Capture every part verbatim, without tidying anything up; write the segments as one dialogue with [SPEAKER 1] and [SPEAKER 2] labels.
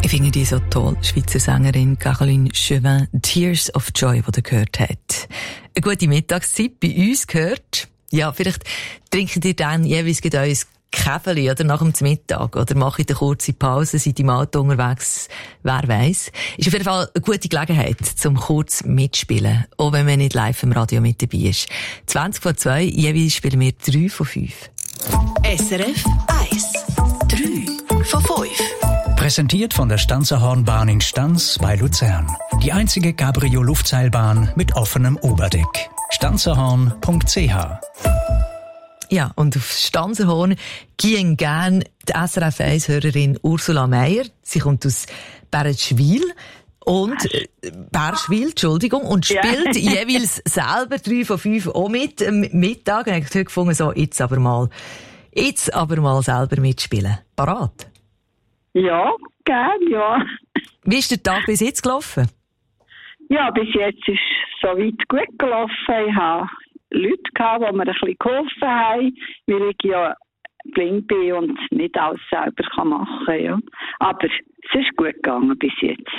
[SPEAKER 1] Ich finde die so toll, Schweizer Sängerin Caroline Chauvin, Tears of Joy, die ihr gehört habt. Eine gute Mittagszeit bei uns gehört. Ja, vielleicht trinkt ihr dann jeweils euer Käferli oder nach dem Mittag oder macht eine kurze Pause, seid im Auto unterwegs, wer weiss. Ist auf jeden Fall eine gute Gelegenheit, zum kurz mitspielen, auch wenn man nicht live im Radio mit dabei ist. zwanzig vor zwei, jeweils spielen wir drei von fünf.
[SPEAKER 2] S R F eins. drei von fünf.
[SPEAKER 3] Präsentiert von der Stanzerhornbahn in Stanz bei Luzern. Die einzige Cabrio-Luftseilbahn mit offenem Oberdeck. stanzerhorn punkt c h.
[SPEAKER 1] Ja, und auf Stanzerhorn gehen gern die S R F eins-Hörerin Ursula Meier. Sie kommt aus Bärschwil. Und, äh, Bärschwil, Entschuldigung, und spielt ja. jeweils selber drei von fünf auch mit am ähm, Mittag. Und ich habe heute gefunden, so, jetzt aber mal, jetzt aber mal selber mitspielen. Parat?
[SPEAKER 4] Ja, gern, ja.
[SPEAKER 1] Wie ist der Tag bis jetzt gelaufen?
[SPEAKER 4] Ja, bis jetzt ist es soweit gut gelaufen. Ich habe Leute gehabt, die mir ein bisschen geholfen haben, weil ich ja blind bin und nicht alles selber machen kann. Ja. Aber es ist gut gegangen bis jetzt.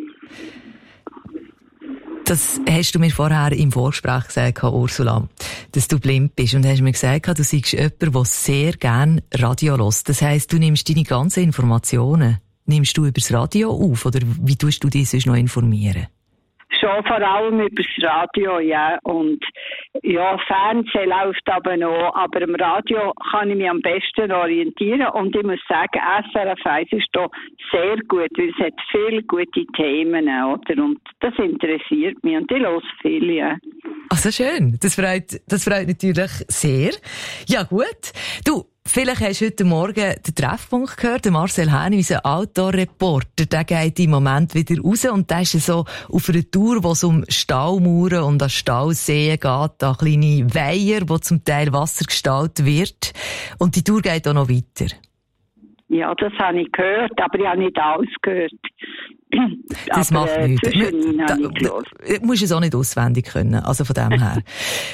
[SPEAKER 1] Das hast du mir vorher im Vorgespräch gesagt, Ursula, dass du blind bist. Und hast mir gesagt, du seist jemand, der sehr gerne Radio hört. Das heisst, du nimmst deine ganzen Informationen, nimmst du über das Radio auf? Oder wie tust du dich sonst noch informieren?
[SPEAKER 4] Schon vor allem über das Radio, ja. Und ja, Fernsehen läuft aber noch, aber im Radio kann ich mich am besten orientieren. Und ich muss sagen, S R F eins ist da sehr gut, weil es hat viele gute Themen, oder? Und das interessiert mich und ich höre viel, ja.
[SPEAKER 1] Also schön, das freut, das freut natürlich sehr. Ja gut, du, vielleicht hast du heute Morgen den Treffpunkt gehört. Der Marcel Häni, unser Outdoor-Reporter, der geht im Moment wieder raus und der ist so auf einer Tour, wo es um Staumauern und an Stauseen geht, an kleine Weiher, wo zum Teil Wasser gestaut wird. Und die Tour geht auch noch weiter.
[SPEAKER 4] Ja, das habe ich gehört, aber ich habe nicht alles gehört.
[SPEAKER 1] Das
[SPEAKER 4] aber,
[SPEAKER 1] macht
[SPEAKER 4] äh,
[SPEAKER 1] nichts.
[SPEAKER 4] Da,
[SPEAKER 1] du musst es auch nicht auswendig können, also von dem her.